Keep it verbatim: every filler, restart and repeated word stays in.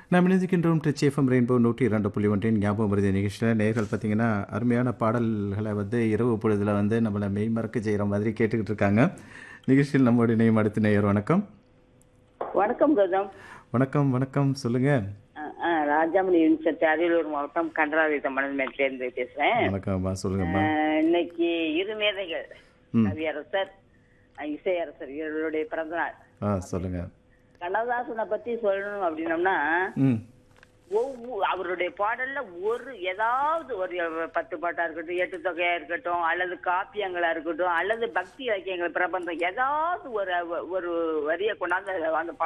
நாம் இணைந்திருக்கின்றோம் Trichy FM rainbow நூற்றி இரண்டு புள்ளி ஒன்றின் ஞாபகம் மருதி நிகழ்ச்சியில் நேர்கள் பார்த்தீங்கன்னா அருமையான பாடல்களை வந்து இரவு பொழுதில் வந்து நம்மளை மெய்மறக்க செய்கிற மாதிரி கேட்டுக்கிட்டு இருக்காங்க. நிகழ்ச்சியில் நம்மோட இணையும் அடுத்த நேயர். வணக்கம். வணக்கம் கௌதம். வணக்கம் வணக்கம் சொல்லுங்க. ராஜாமணி யூனிவர்சிட்டி அரியலூர் மாவட்டம் கண்டராதித்த மணல்மேட்டிலிருந்து பேசுறேன். வணக்கம்மா சொல்லுங்கம்மா. இன்னைக்கு இரு மேதைகள், கவியரசர் இசையரசர் இவர்களுடைய பிறந்த நாள். ஆ சொல்லுங்க. கண்ணதாசனை பத்தி சொல்லணும் அப்படின்னோம்னா ஒவ்வொரு அவருடைய பாடல்ல ஒரு ஏதாவது ஒரு பத்து பாட்டா இருக்கட்டும், எட்டு தொகையா இருக்கட்டும், அல்லது காப்பியங்களா இருக்கட்டும், அல்லது பக்தி இலக்கியங்கள் பிரபந்தம் ஏதாவது ஒரு ஒரு வரியை கொண்டாந்து அந்த